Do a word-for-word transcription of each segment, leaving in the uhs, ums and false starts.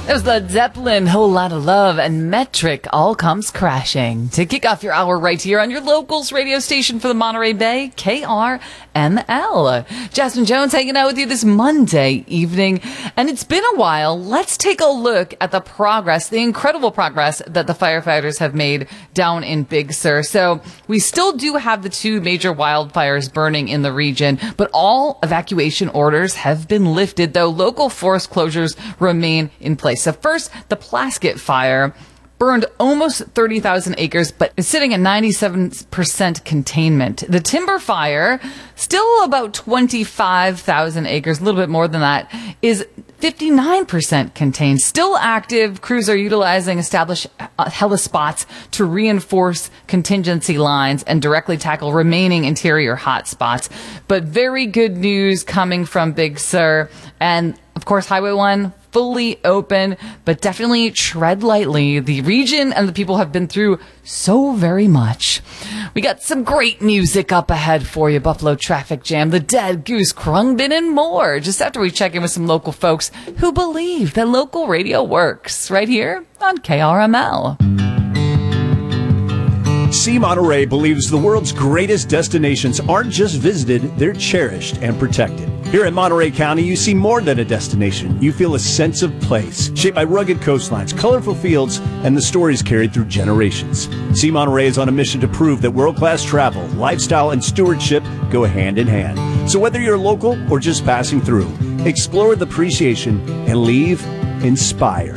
It was Led Zeppelin, Whole Lot of Love, and Metric, All Comes Crashing. To kick off your hour right here on your locals radio station for the Monterey Bay, K R M L. Jasmine Jones hanging out with you this Monday evening. And it's been a while. Let's take a look at the progress, the incredible progress that the firefighters have made down in Big Sur. So we still do have the two major wildfires burning in the region, but all evacuation orders have been lifted, though local forest closures remain in place. So first, the Plaskett fire burned almost thirty thousand acres, but is sitting at ninety-seven percent containment. The timber fire, still about twenty-five thousand acres, a little bit more than that, is fifty-nine percent contained. Still active. Crews are utilizing established helispots to reinforce contingency lines and directly tackle remaining interior hotspots. But very good news coming from Big Sur. And, of course, Highway one fully open, but definitely tread lightly. The region and the people have been through so very much. We got some great music up ahead for you. Buffalo Traffic Jam, The Dead Goose, Krungbin, and more. Just after we check in with some local folks who believe that local radio works right here on K R M L. See Monterey believes the world's greatest destinations aren't just visited, they're cherished and protected. Here in Monterey County, you see more than a destination. You feel a sense of place, shaped by rugged coastlines, colorful fields, and the stories carried through generations. See Monterey is on a mission to prove that world-class travel, lifestyle, and stewardship go hand in hand. So whether you're local or just passing through, explore with appreciation and leave inspired.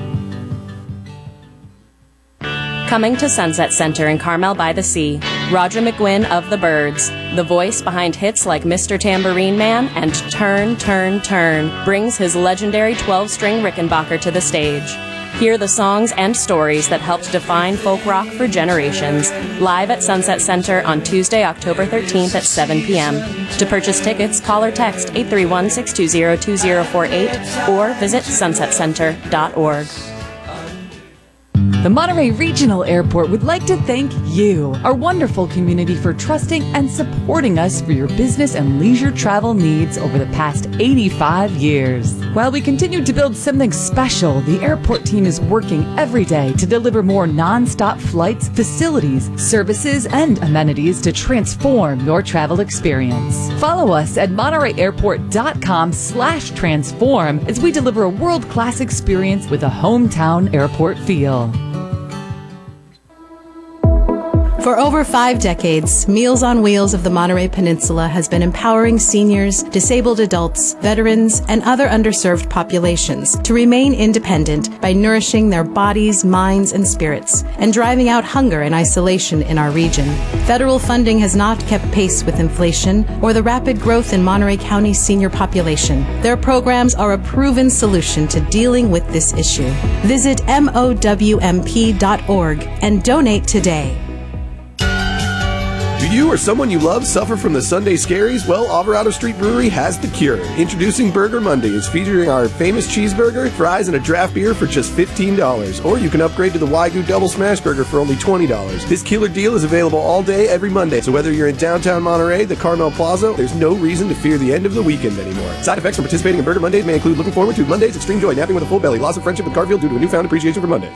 Coming to Sunset Center in Carmel by the Sea, Roger McGuinn of the Byrds, the voice behind hits like Mister Tambourine Man and Turn, Turn, Turn, brings his legendary twelve-string Rickenbacker to the stage. Hear the songs and stories that helped define folk rock for generations, live at Sunset Center on Tuesday, October thirteenth at seven p.m. To purchase tickets, call or text eight three one, six two zero, two zero four eight or visit sunset center dot org. The Monterey Regional Airport would like to thank you, our wonderful community, for trusting and supporting us for your business and leisure travel needs over the past eighty-five years. While we continue to build something special, the airport team is working every day to deliver more non-stop flights, facilities, services, and amenities to transform your travel experience. Follow us at monterey airport dot com slash transform as we deliver a world-class experience with a hometown airport feel. For over five decades, Meals on Wheels of the Monterey Peninsula has been empowering seniors, disabled adults, veterans, and other underserved populations to remain independent by nourishing their bodies, minds, and spirits, and driving out hunger and isolation in our region. Federal funding has not kept pace with inflation or the rapid growth in Monterey County's senior population. Their programs are a proven solution to dealing with this issue. Visit M O W M P dot org and donate today. Do you or someone you love suffer from the Sunday scaries? Well, Alvarado Street Brewery has the cure. Introducing Burger Mondays, featuring our famous cheeseburger, fries, and a draft beer for just fifteen dollars. Or you can upgrade to the Wagyu Double Smash Burger for only twenty dollars. This killer deal is available all day, every Monday. So whether you're in downtown Monterey, the Carmel Plaza, there's no reason to fear the end of the weekend anymore. Side effects from participating in Burger Mondays may include looking forward to Mondays, extreme joy, napping with a full belly, loss of friendship with Garfield due to a newfound appreciation for Mondays.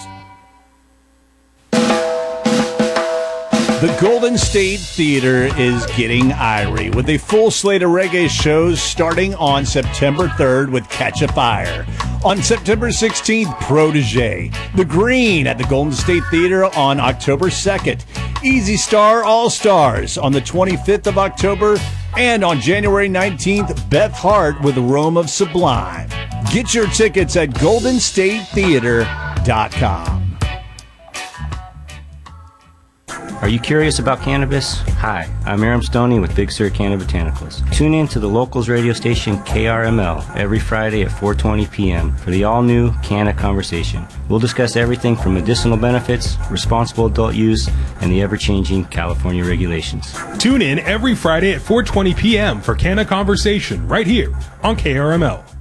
The Golden State Theater is getting irie with a full slate of reggae shows starting on September third with Catch a Fire. On September sixteenth, Protege. The Green at the Golden State Theater on October second. Easy Star All Stars on the twenty-fifth of October. And on January nineteenth, Beth Hart with Rome of Sublime. Get your tickets at golden state theater dot com. Are you curious about cannabis? Hi, I'm Aram Stoney with Big Sur Canna Botanicals. Tune in to the locals radio station K R M L every Friday at four twenty p.m. for the all-new Canna Conversation. We'll discuss everything from medicinal benefits, responsible adult use, and the ever-changing California regulations. Tune in every Friday at four twenty p.m. for Canna Conversation right here on K R M L.